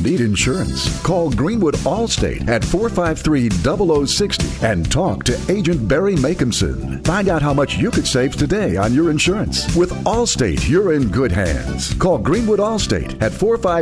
need insurance. Call Greenwood Allstate at 453-0060 and talk to Agent Barry Makinson. Find out how much you could save today on your insurance. With Allstate, you're in good hands. Call Greenwood Allstate at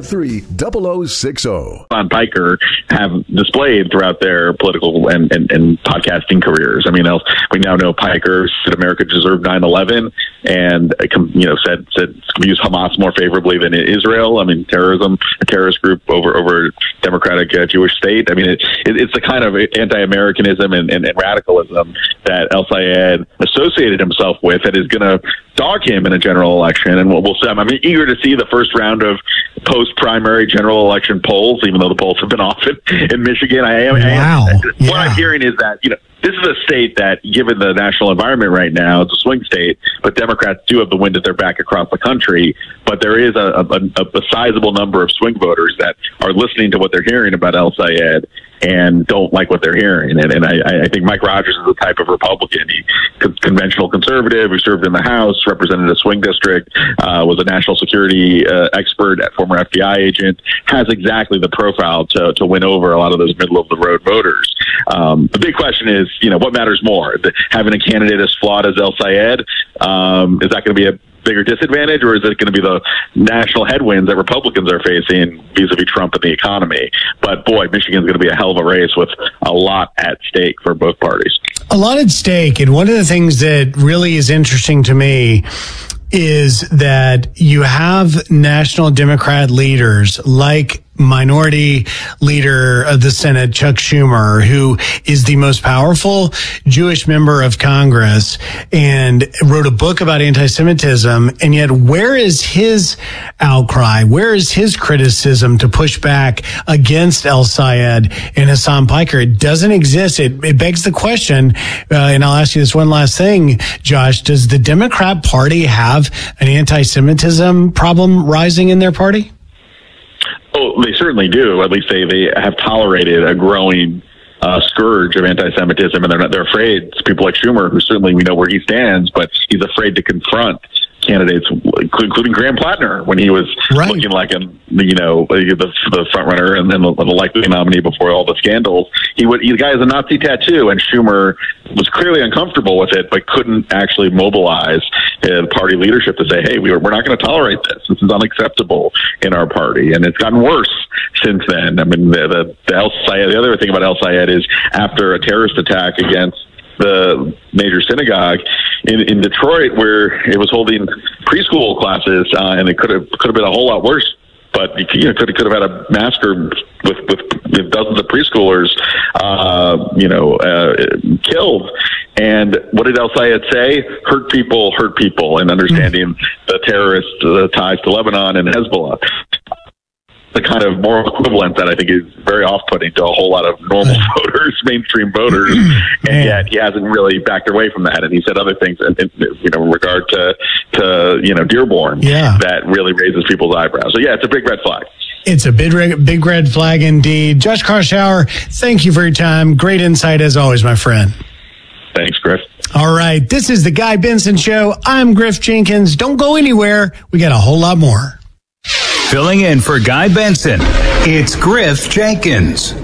453-0060. On Piker have displayed throughout their political and podcasting careers. I mean, we now know Piker said America deserved 9/11 and said views Hamas more favorably than Israel. I mean, terrorism, a terrorist group over democratic Jewish state. I mean, it's the kind of anti-Americanism and radicalism that El Sayed associated himself with that is going to dog him in a general election. And we'll see. I'm eager to see the first round of post-primary general election polls, even though the polls have been off in Michigan. What I'm hearing is that, this is a state that, given the national environment right now, it's a swing state, but Democrats do have the wind at their back across the country. But there is a sizable number of swing voters that are listening to what they're hearing about El Sayed and don't like what they're hearing. And I think Mike Rogers is the type of Republican. He's conventional conservative who served in the House, represented a swing district, was a national security expert, former FBI agent, has exactly the profile to win over a lot of those middle-of-the-road voters. The big question is, what matters more? Having a candidate as flawed as El Sayed, is that going to be a bigger disadvantage, or is it going to be the national headwinds that Republicans are facing vis-a-vis Trump and the economy? But boy, Michigan's going to be a hell of a race with a lot at stake for both parties. A lot at stake. And one of the things that really is interesting to me is that you have national Democrat leaders like Minority Leader of the Senate, Chuck Schumer, who is the most powerful Jewish member of Congress and wrote a book about anti-Semitism. And yet, where is his outcry? Where is his criticism to push back against El Sayed and Hassan Piker? It doesn't exist. It begs the question, and I'll ask you this one last thing, Josh, does the Democrat Party have an anti-Semitism problem rising in their party? Oh, they certainly do. At least they have tolerated a growing scourge of anti-Semitism, and they're afraid. It's people like Schumer, who certainly we know where he stands, but he's afraid to confront candidates, including Graham Plattner, when he was looking like the front runner and then the likely nominee before all the scandals. The guy has a Nazi tattoo, and Schumer was clearly uncomfortable with it, but couldn't actually mobilize party leadership to say, "Hey, we're not going to tolerate this. This is unacceptable in our party." And it's gotten worse since then. I mean, the other thing about El Sayed is after a terrorist attack against the major synagogue in Detroit, where it was holding preschool classes, and it could have been a whole lot worse. But could have had a massacre with dozens of preschoolers, killed. And what did El Sayed say? Hurt people, and understanding the terrorist ties to Lebanon and Hezbollah. The kind of moral equivalent that I think is very off-putting to a whole lot of normal voters, mainstream voters, and yet he hasn't really backed away from that. And he said other things, in regard to Dearborn, that really raises people's eyebrows. So yeah, it's a big red flag. It's a big red flag indeed. Josh Kraushaar, thank you for your time. Great insight as always, my friend. Thanks, Griff. All right, this is the Guy Benson Show. I'm Griff Jenkins. Don't go anywhere. We got a whole lot more. Filling in for Guy Benson, it's Griff Jenkins.